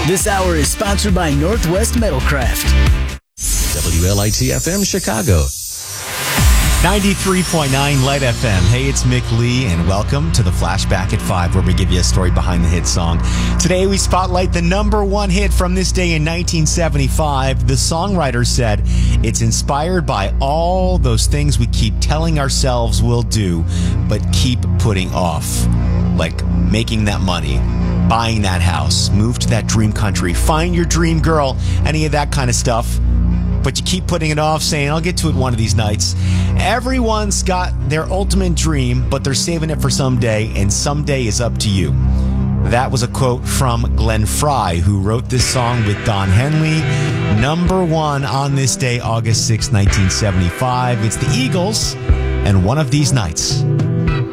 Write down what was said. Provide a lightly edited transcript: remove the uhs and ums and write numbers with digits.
This hour is sponsored by Northwest Metalcraft. WLIT-FM Chicago. 93.9 Light FM. Hey, it's Mick Lee, and welcome to the Flashback at 5, where we give you a story behind the hit song. Today, we spotlight the number one hit from this day in 1975. The songwriter said, it's inspired by all those things we keep telling ourselves we'll do, but keep putting off. Like making that money, buying that house, move to that dream country, find your dream girl, any of that kind of stuff. But you keep putting it off, saying, I'll get to it one of these nights. Everyone's got their ultimate dream, but they're saving it for someday, and someday is up to you. That was a quote from Glenn Frey, who wrote this song with Don Henley. Number one on this day, August 6, 1975. It's the Eagles, and One of These Nights.